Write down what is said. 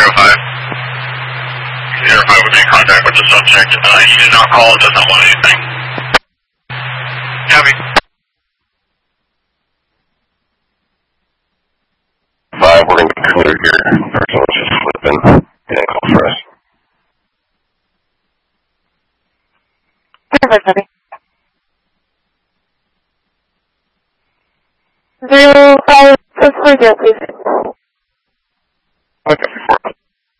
05. 05 would be in contact with the subject. He did not call, does not want anything. Copy. 5, we're going to continue here. Person was just slipping. And call for us. Perfect, copy. 05, 640, please.